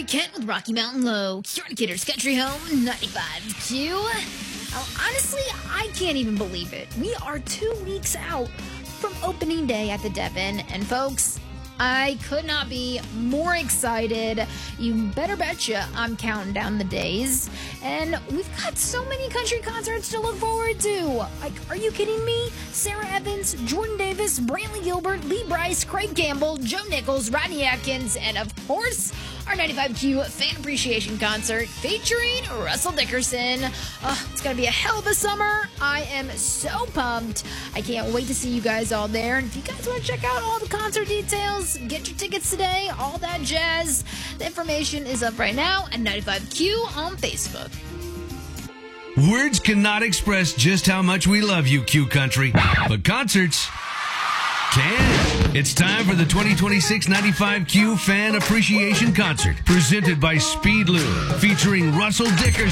Kent with Rocky Mountain Low, Kidder's Country Home, 95Q. Honestly, I can't even believe it. We are 2 weeks out from opening day at the Devon, and folks, I could not be more excited. You better betcha I'm counting down the days. And we've got so many country concerts to look forward to. Like, are you kidding me? Sarah Evans, Jordan Davis, Brantley Gilbert, Lee Brice, Craig Campbell, Joe Nichols, Rodney Atkins, and of course, our 95Q Fan Appreciation Concert featuring Russell Dickerson. It's going to be a hell of a summer. I am so pumped. I can't wait to see you guys all there. And if you guys want to check out all the concert details, get your tickets today, all that jazz. The information is up right now at 95Q on Facebook. Words cannot express just how much we love you, Q Country, but concerts can. It's time for the 2026 95Q Fan Appreciation Concert, presented by Speedlube, featuring Russell Dickerson.